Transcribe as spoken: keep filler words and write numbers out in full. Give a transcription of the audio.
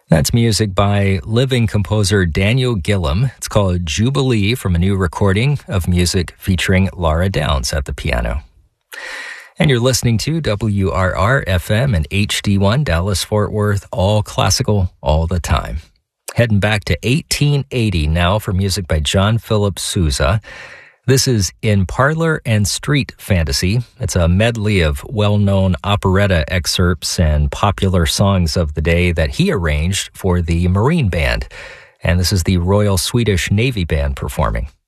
That's music by living composer Daniel Gillam. It's called Jubilee, from a new recording of music featuring Laura Downs at the piano. And you're listening to W R R F M and H D one, Dallas-Fort Worth, all classical, all the time. Heading back to eighteen eighty now for music by John Philip Sousa. This is In Parlor and Street Fantasy. It's a medley of well-known operetta excerpts and popular songs of the day that he arranged for the Marine Band. And this is the Royal Swedish Navy Band performing.